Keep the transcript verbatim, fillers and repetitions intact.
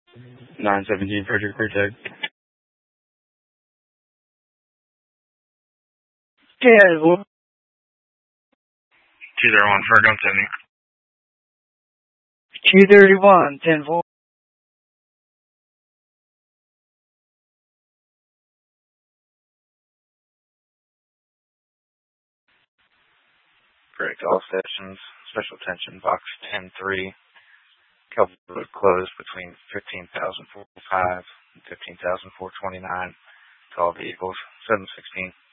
nine seventeen Frederick Protect. ten four. two zero one Fergo, sending. two thirty-one, ten four. Correct. All stations. Special attention. Box ten three. Kelp Road closed between fifteen thousand four hundred five and fifteen thousand four hundred twenty-nine. To all vehicles. seven sixteen.